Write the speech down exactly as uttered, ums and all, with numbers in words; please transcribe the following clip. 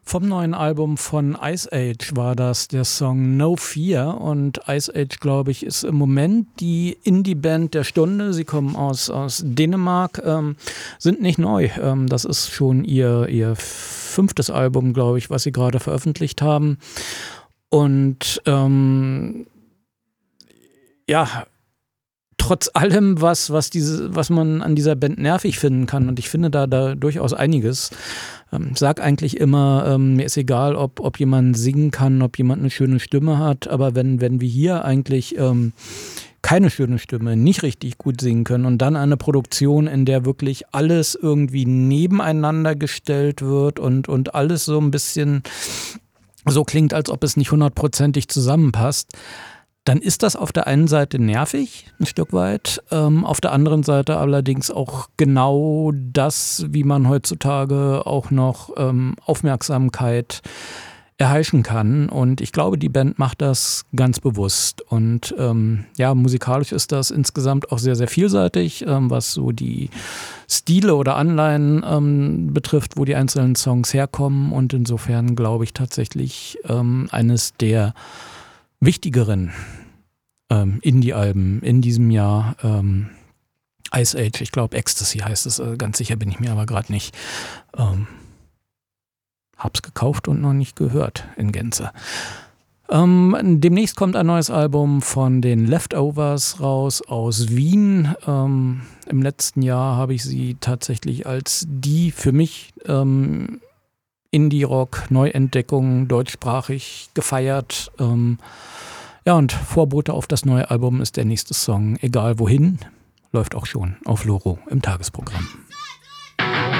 Vom neuen Album von Ice Age war das der Song No Fear, und Ice Age, glaube ich, ist im Moment die Indie-Band der Stunde. Sie kommen aus, aus Dänemark, ähm, sind nicht neu. Ähm, das ist schon ihr, ihr fünftes Album, glaube ich, was sie gerade veröffentlicht haben. Und ähm, ja, trotz allem, was, was, diese, was man an dieser Band nervig finden kann, und ich finde da, da durchaus einiges. Ähm, ich sage eigentlich immer, ähm, mir ist egal, ob, ob jemand singen kann, ob jemand eine schöne Stimme hat, aber wenn, wenn wir hier eigentlich ähm, keine schöne Stimme, nicht richtig gut singen können und dann eine Produktion, in der wirklich alles irgendwie nebeneinander gestellt wird und, und alles so ein bisschen so klingt, als ob es nicht hundertprozentig zusammenpasst, dann ist das auf der einen Seite nervig, ein Stück weit, ähm, auf der anderen Seite allerdings auch genau das, wie man heutzutage auch noch ähm, Aufmerksamkeit erheischen kann. Und ich glaube, die Band macht das ganz bewusst. Und ähm, ja, musikalisch ist das insgesamt auch sehr, sehr vielseitig, ähm, was so die Stile oder Anleihen ähm, betrifft, wo die einzelnen Songs herkommen. Und insofern glaube ich tatsächlich ähm, eines der wichtigeren ähm, Indie-Alben in diesem Jahr. Ähm, Ice Age, ich glaube Ecstasy heißt es, äh, ganz sicher bin ich mir aber gerade nicht. Ähm, hab's gekauft und noch nicht gehört in Gänze. Ähm, demnächst kommt ein neues Album von den Leftovers raus aus Wien. Ähm, im letzten Jahr habe ich sie tatsächlich als die für mich ähm, Indie-Rock-Neuentdeckung deutschsprachig gefeiert. Ähm, ja, und Vorbote auf das neue Album ist der nächste Song Egal wohin. Läuft auch schon auf Loro im Tagesprogramm.